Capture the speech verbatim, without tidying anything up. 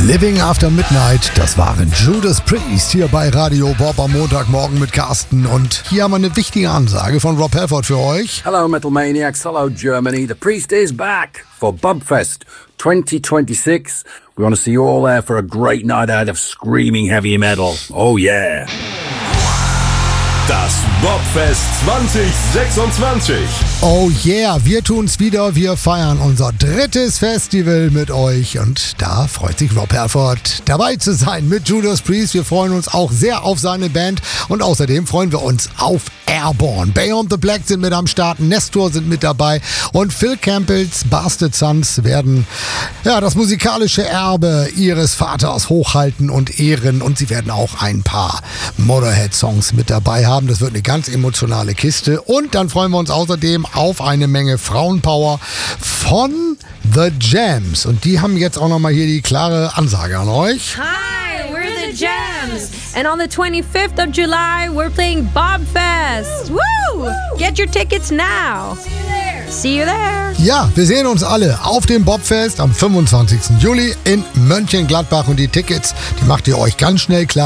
Living After Midnight, das waren Judas Priest hier bei Radio Bob am Montagmorgen mit Carsten. Und hier haben wir eine wichtige Ansage von Rob Halford für euch. Hello Metal Maniacs, hello Germany. The Priest is back for Bobfest twenty twenty-six. We want to see you all there for a great night out of screaming heavy metal. Oh yeah. Das Bobfest zwanzig sechsundzwanzig. Oh yeah, wir tun's wieder. Wir feiern unser drittes Festival mit euch. Und da freut sich Rob Halford, dabei zu sein mit Judas Priest. Wir freuen uns auch sehr auf seine Band. Und außerdem freuen wir uns auf Airborne. Beyond the Black sind mit am Start, Nestor sind mit dabei. Und Phil Campbells Bastard Sons werden ja, das musikalische Erbe ihres Vaters hochhalten und ehren. Und sie werden auch ein paar Motorhead-Songs mit dabei haben. Das wird eine ganz emotionale Kiste. Und dann freuen wir uns außerdem auf eine Menge Frauenpower von The Jams. Und die haben jetzt auch nochmal hier die klare Ansage an euch. Hi, we're The Jams. And on the twenty-fifth of July, we're playing Bobfest. Woo! Get your tickets now. See you there. Ja, wir sehen uns alle auf dem Bobfest am fünfundzwanzigsten Juli in Mönchengladbach. Und die Tickets, die macht ihr euch ganz schnell klar.